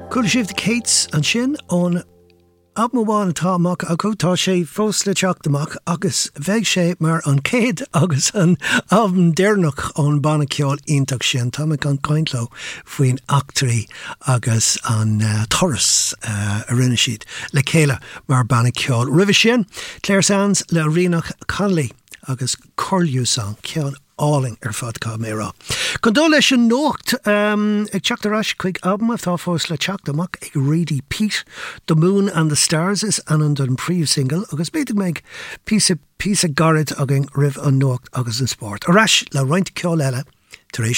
Cúil sibh de Cates an sin ón abmháin táach a chutá sé fós le teachtamach agus bheith sé mar an céad agus an abm déirnach ón banna ceol ionach sin tá me an caintló faoin actorí agus an toras a rinne siad le chéile mar banna ceol. Ribh sin Claire Sands le rianach Conley agus Corliú san cean áling fad cá mé rá. Condó leis an nócht ag teachtarrás chuig album tá fós le teachtamach ag Reedy Pete, The Moon and the Stars is an don príomh single agus beidir meid pí a garid agin ribh an nócht agus an sport. Arás le roiint ceol eile tar éis